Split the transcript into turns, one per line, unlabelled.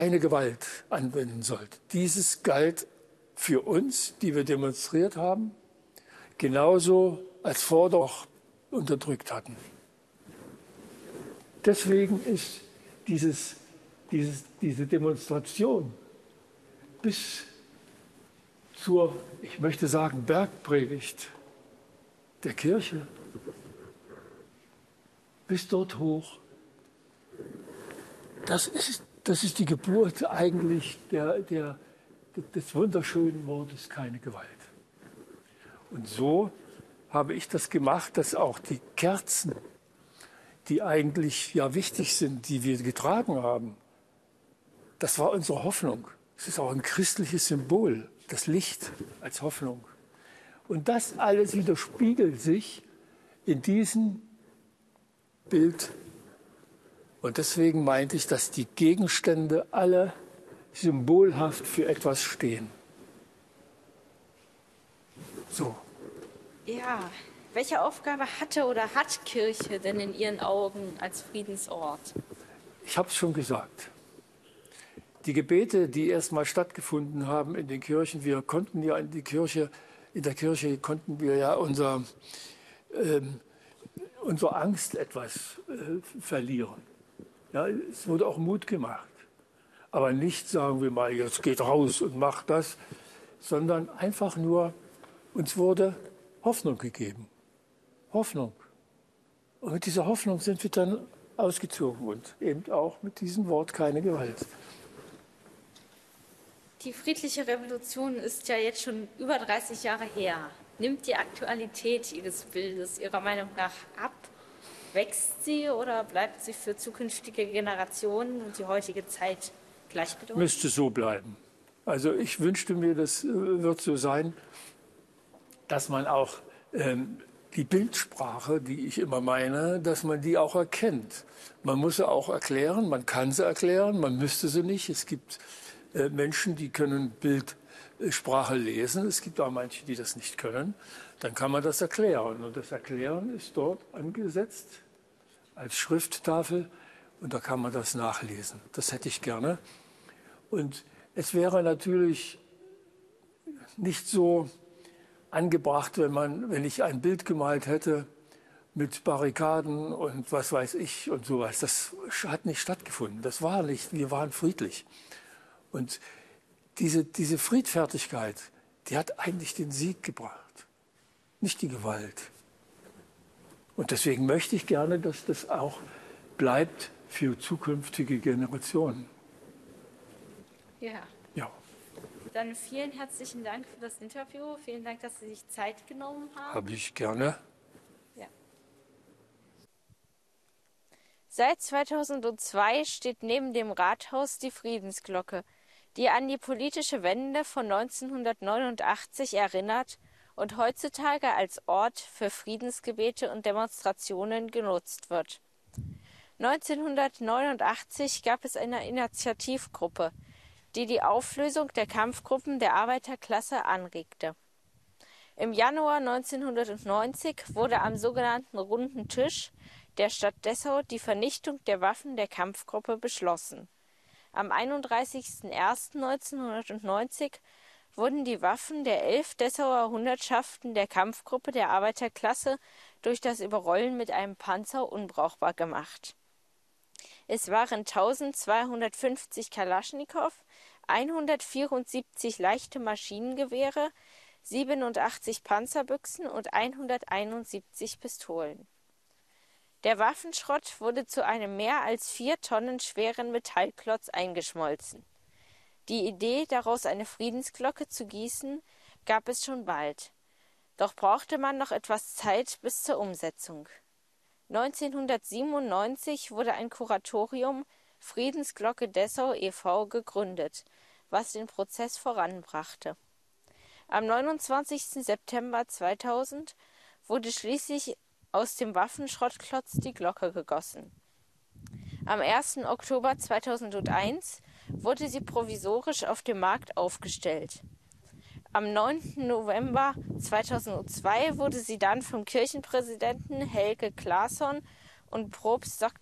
keine Gewalt anwenden sollte. Dieses galt für uns, die wir demonstriert haben, genauso als Forderung unterdrückt hatten. Deswegen ist diese Demonstration bis zur, ich möchte sagen, Bergpredigt der Kirche, bis dort hoch. Das ist die Geburt eigentlich des wunderschönen Wortes, keine Gewalt. Und so habe ich das gemacht, dass auch die Kerzen, die eigentlich ja wichtig sind, die wir getragen haben, das war unsere Hoffnung. Es ist auch ein christliches Symbol, das Licht als Hoffnung. Und das alles widerspiegelt sich in diesem Bild. Und deswegen meinte ich, dass die Gegenstände alle symbolhaft für etwas stehen. So.
Ja, welche Aufgabe hatte oder hat Kirche denn in Ihren Augen als Friedensort?
Ich habe es schon gesagt. Die Gebete, die erstmal stattgefunden haben in den Kirchen, wir konnten ja in der Kirche konnten wir ja unsere Angst etwas verlieren. Ja, es wurde auch Mut gemacht. Aber nicht, sagen wir mal, jetzt geht raus und macht das, sondern einfach nur, uns wurde Hoffnung gegeben. Hoffnung. Und mit dieser Hoffnung sind wir dann ausgezogen und eben auch mit diesem Wort keine Gewalt.
Die friedliche Revolution ist ja jetzt schon über 30 Jahre her. Nimmt die Aktualität Ihres Bildes Ihrer Meinung nach ab? Wächst sie oder bleibt sie für zukünftige Generationen und die heutige Zeit gleichbedeutend?
Müsste so bleiben. Also ich wünschte mir, das wird so sein, dass man auch die Bildsprache, die ich immer meine, dass man die auch erkennt. Man muss sie auch erklären, man kann sie erklären, man müsste sie nicht. Es gibt Menschen, die können Bildsprache lesen. Es gibt auch manche, die das nicht können. Dann kann man das erklären. Und das Erklären ist dort angesetzt als Schrifttafel. Und da kann man das nachlesen. Das hätte ich gerne. Und es wäre natürlich nicht so angebracht, wenn ich ein Bild gemalt hätte mit Barrikaden und was weiß ich und sowas. Das hat nicht stattgefunden. Das war nicht. Wir waren friedlich. Und diese Friedfertigkeit, die hat eigentlich den Sieg gebracht, nicht die Gewalt. Und deswegen möchte ich gerne, dass das auch bleibt für zukünftige Generationen.
Ja.
Ja.
Dann vielen herzlichen Dank für das Interview. Vielen Dank, dass Sie sich Zeit genommen haben.
Habe ich gerne.
Ja. Seit 2002 steht neben dem Rathaus die Friedensglocke, die an die politische Wende von 1989 erinnert und heutzutage als Ort für Friedensgebete und Demonstrationen genutzt wird. 1989 gab es eine Initiativgruppe, die die Auflösung der Kampfgruppen der Arbeiterklasse anregte. Im Januar 1990 wurde am sogenannten Runden Tisch der Stadt Dessau die Vernichtung der Waffen der Kampfgruppe beschlossen. Am 31.01.1990 wurden die Waffen der 11 Dessauer Hundertschaften der Kampfgruppe der Arbeiterklasse durch das Überrollen mit einem Panzer unbrauchbar gemacht. Es waren 1250 Kalaschnikow, 174 leichte Maschinengewehre, 87 Panzerbüchsen und 171 Pistolen. Der Waffenschrott wurde zu einem mehr als 4 Tonnen schweren Metallklotz eingeschmolzen. Die Idee, daraus eine Friedensglocke zu gießen, gab es schon bald. Doch brauchte man noch etwas Zeit bis zur Umsetzung. 1997 wurde ein Kuratorium Friedensglocke Dessau e.V. gegründet, was den Prozess voranbrachte. Am 29. September 2000 wurde schließlich aus dem Waffenschrottklotz die Glocke gegossen. Am 1. Oktober 2001 wurde sie provisorisch auf dem Markt aufgestellt. Am 9. November 2002 wurde sie dann vom Kirchenpräsidenten Helge Claesson und Propst Dr.